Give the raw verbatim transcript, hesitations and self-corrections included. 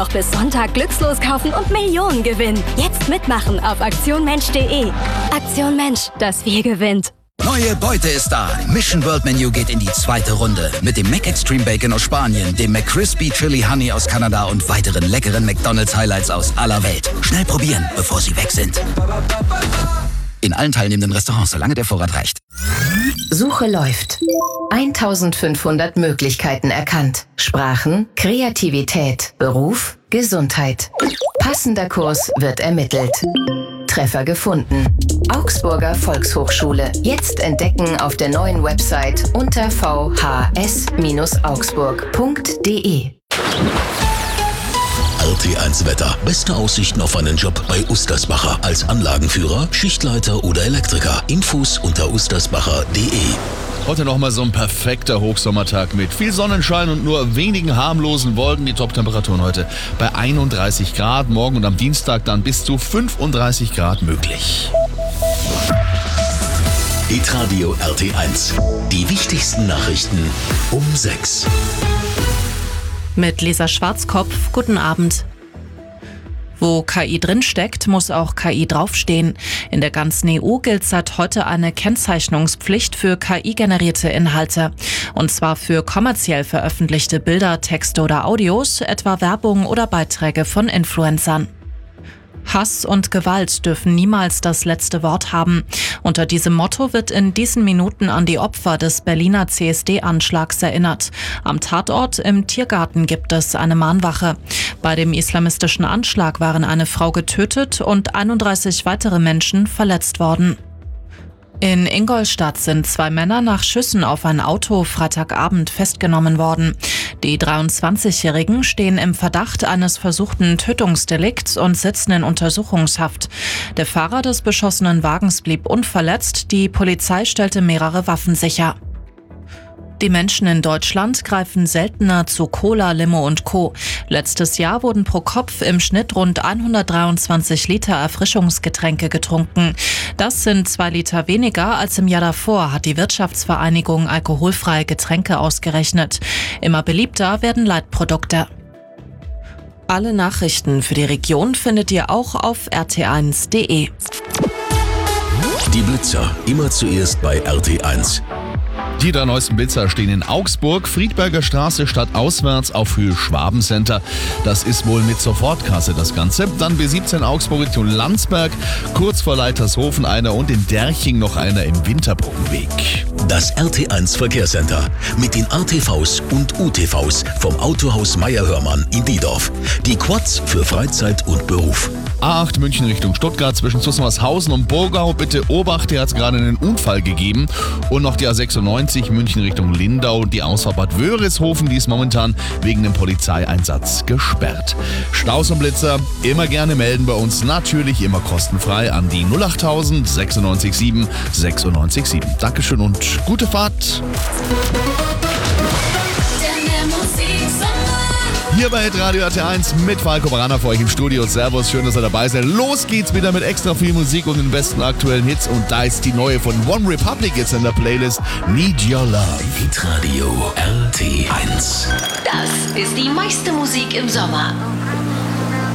Noch bis Sonntag glückslos kaufen und Millionen gewinnen. Jetzt mitmachen auf aktionmensch punkt de. Aktion Mensch, das Wir gewinnt. Neue Beute ist da. Mission World Menu geht in die zweite Runde. Mit dem Mac Extreme Bacon aus Spanien, dem McCrispy Chili Honey aus Kanada und weiteren leckeren McDonald's Highlights aus aller Welt. Schnell probieren, bevor sie weg sind. In allen teilnehmenden Restaurants, solange der Vorrat reicht. Suche läuft. eintausendfünfhundert Möglichkeiten erkannt. Sprachen, Kreativität, Beruf, Gesundheit. Passender Kurs wird ermittelt. Treffer gefunden. Augsburger Volkshochschule. Jetzt entdecken auf der neuen Website unter v h s augsburg punkt de. R T eins Wetter. Beste Aussichten auf einen Job bei Ustersbacher. Als Anlagenführer, Schichtleiter oder Elektriker. Infos unter ustersbacher punkt de. Heute nochmal so ein perfekter Hochsommertag mit viel Sonnenschein und nur wenigen harmlosen Wolken. Die Top-Temperaturen heute bei einunddreißig Grad. Morgen und am Dienstag dann bis zu fünfunddreißig Grad möglich. Hitradio R T eins. Die wichtigsten Nachrichten um sechs. Mit Lisa Schwarzkopf, guten Abend. Wo K I drinsteckt, muss auch K I draufstehen. In der ganzen E U gilt seit heute eine Kennzeichnungspflicht für K I-generierte Inhalte. Und zwar für kommerziell veröffentlichte Bilder, Texte oder Audios, etwa Werbung oder Beiträge von Influencern. Hass und Gewalt dürfen niemals das letzte Wort haben. Unter diesem Motto wird in diesen Minuten an die Opfer des Berliner C S D-Anschlags erinnert. Am Tatort im Tiergarten gibt es eine Mahnwache. Bei dem islamistischen Anschlag waren eine Frau getötet und einunddreißig weitere Menschen verletzt worden. In Ingolstadt sind zwei Männer nach Schüssen auf ein Auto Freitagabend festgenommen worden. Die dreiundzwanzigjährigen stehen im Verdacht eines versuchten Tötungsdelikts und sitzen in Untersuchungshaft. Der Fahrer des beschossenen Wagens blieb unverletzt. Die Polizei stellte mehrere Waffen sicher. Die Menschen in Deutschland greifen seltener zu Cola, Limo und Co. Letztes Jahr wurden pro Kopf im Schnitt rund hundertdreiundzwanzig Liter Erfrischungsgetränke getrunken. Das sind zwei Liter weniger als im Jahr davor, hat die Wirtschaftsvereinigung Alkoholfreie Getränke ausgerechnet. Immer beliebter werden Leitprodukte. Alle Nachrichten für die Region findet ihr auch auf r t eins punkt de. Die Blitzer, immer zuerst bei R T eins. Die drei neuesten Blitzer stehen in Augsburg, Friedberger Straße stadtauswärts auf Höhe Schwabencenter. Das ist wohl mit Sofortkasse das Ganze. Dann B siebzehn Augsburg Richtung Landsberg, kurz vor Leitershofen einer und in Derching noch einer im Winterbrückenweg. Das R T eins Verkehrscenter mit den A T Vs und U T Vs vom Autohaus Meier-Hörmann in Diedorf. Die Quads für Freizeit und Beruf. A acht München Richtung Stuttgart zwischen Zusmarshausen und Burgau. Bitte Obacht, hier hat es gerade einen Unfall gegeben. Und noch die A sechsundneunzig München Richtung Lindau. Die Ausfahrt Bad Wörishofen, die ist momentan wegen dem Polizeieinsatz gesperrt. Staus und Blitzer immer gerne melden bei uns. Natürlich immer kostenfrei an die null achttausend sechsundneunzig sieben sechsundneunzig sieben. Dankeschön und gute Fahrt. Hier bei Radio R T eins mit Falco Barana für euch im Studio. Servus, schön, dass ihr dabei seid. Los geht's wieder mit extra viel Musik und den besten aktuellen Hits. Und da ist die neue von One Republic jetzt in der Playlist. Need Your Love. Hitradio R T eins. Das ist die meiste Musik im Sommer.